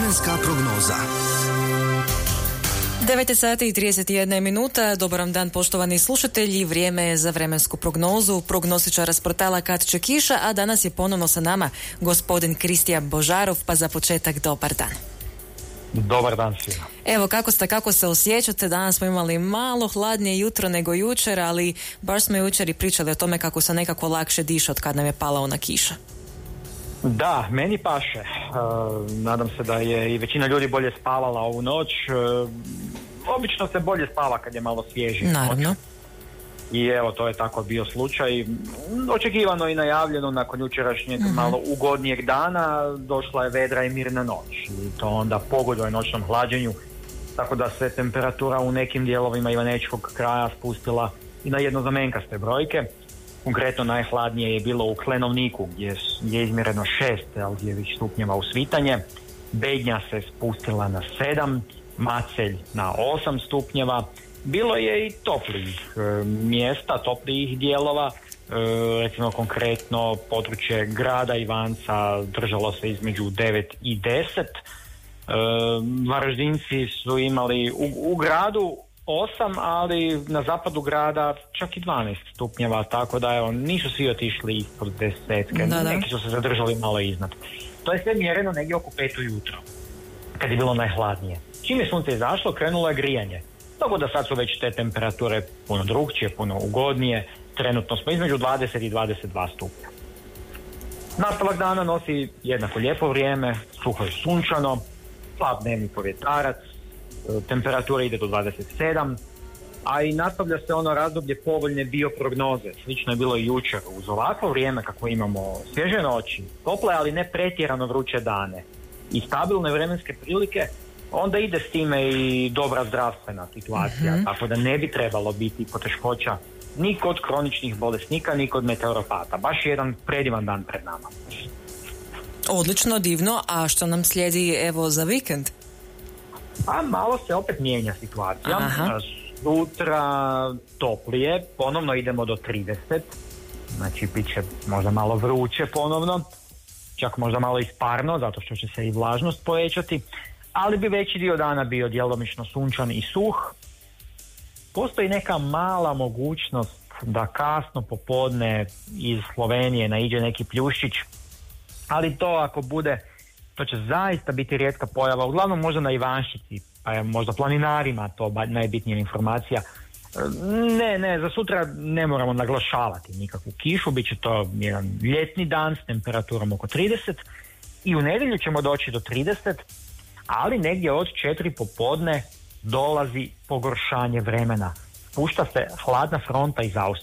Vremenska prognoza. 9 sati i 31 minuta. Dobar vam dan, poštovani slušatelji. Vrijeme je za vremensku prognozu. Prognostičara s portala Kad će kiša, a danas je ponovno sa nama gospodin Kristijan Božarov, pa za početak dobar dan. Dobar dan svima. Evo, kako se osjećate? Danas smo imali malo hladnije jutro nego jučer, ali baš smo jučer i pričali o tome kako se nekako lakše diše od kad nam je pala ona kiša. Da, meni paše. Nadam se da je i većina ljudi bolje spavala ovu noć. Obično se bolje spava kad je malo svježije. Naravno. I evo, to je tako bio slučaj. Očekivano i najavljeno nakon jučerašnjeg malo ugodnijeg dana došla je vedra i mirna noć. I to onda pogoduje noćnom hlađenju, tako da se temperatura u nekim dijelovima Ivanečkog kraja spustila i na jednoznamenkaste brojke. Konkretno najhladnije je bilo u Klenovniku gdje je izmjereno 6 Celzijevih stupnjeva u svitanje. Bednja se spustila na 7, Macelj na 8 stupnjeva. Bilo je i toplijih mjesta, toplijih dijelova, recimo konkretno područje grada Ivanca držalo se između 9 i 10. Varaždinci su imali u gradu 8, ali na zapadu grada čak i 12 stupnjeva, tako da evo, nisu svi otišli ispod 10, neki su se zadržali malo iznad. To je sve mjereno negdje oko 5 ujutro, kad je bilo najhladnije. Čim je sunce izašlo, krenulo je grijanje. Tako da sad su već te temperature puno drukčije, puno ugodnije. Trenutno smo između 20 i 22 stupnja. Nastavak dana nosi jednako lijepo vrijeme, suho i sunčano, slab dnevni povjetarac, temperatura ide do 27, a i nastavlja se ono razdoblje povoljne bioprognoze. Slično je bilo i jučer. Uz ovakvo vrijeme kako imamo svježe noći, tople ali ne pretjerano vruće dane i stabilne vremenske prilike, onda ide s time i dobra zdravstvena situacija, tako da ne bi trebalo biti poteškoća ni kod kroničnih bolesnika, ni kod meteoropata. Baš jedan predivan dan pred nama. Odlično, divno. A što nam slijedi evo za vikend? A malo se opet mijenja situacija. Aha. Sutra toplije, ponovno idemo do 30, znači bit će možda malo vruće ponovno, čak možda malo isparno, zato što će se i vlažnost povećati, ali bi veći dio dana bio djelomično sunčan i suh. Postoji neka mala mogućnost da kasno popodne iz Slovenije naiđe neki pljuščić, ali to ako bude, to će zaista biti rijetka pojava, uglavnom možda na Ivanščici, pa je možda planinarima to najbitnija informacija. Ne, za sutra ne moramo naglašavati nikakvu kišu, bit će to jedan ljetni dan s temperaturom oko 30 i u nedjelju ćemo doći do 30, ali negdje od 4 popodne dolazi pogoršanje vremena. Spušta se hladna fronta iz Austrije.